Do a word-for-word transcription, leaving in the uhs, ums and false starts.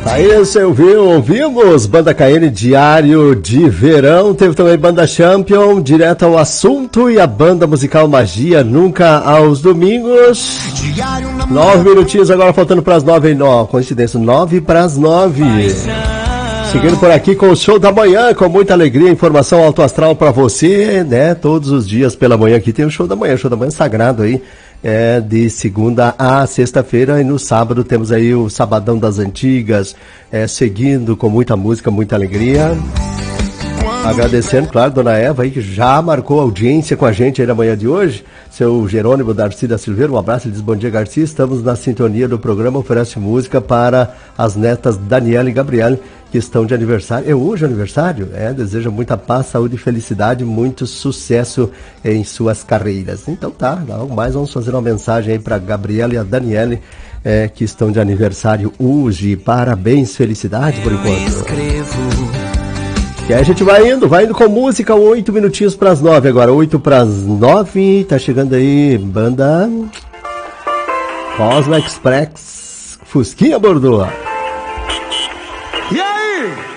Aí você ouviu, ouvimos Banda K N, Diário de Verão, teve também Banda Champion, Direto ao Assunto, e a Banda Musical Magia, Nunca aos Domingos. Nove minutinhos agora, faltando para as nove, não, coincidência, nove para as nove. Seguindo por aqui com o Show da Manhã, com muita alegria, informação alto astral para você, né? Todos os dias pela manhã aqui tem o Show da Manhã, Show da Manhã sagrado aí. É, de segunda a sexta-feira, e no sábado temos aí o Sabadão das Antigas, é, seguindo com muita música, muita alegria. Agradecendo, claro, Dona Eva aí, que já marcou audiência com a gente aí na manhã de hoje. Seu Jerônimo Darcy da Silveira, um abraço, ele diz: bom dia, Garcia, estamos na sintonia do programa, oferece música para as netas Daniela e Gabriela, que estão de aniversário. É hoje aniversário? É, deseja muita paz, saúde e felicidade, muito sucesso em suas carreiras. Então tá, logo mais vamos fazer uma mensagem aí para Gabriela e a Daniele, é, que estão de aniversário hoje. Parabéns, felicidade por enquanto. E aí a gente vai indo, vai indo com música, oito minutinhos para as nove agora, oito para as nove, tá chegando aí, banda Cosmo Express, Fusquinha Bordeaux. E aí?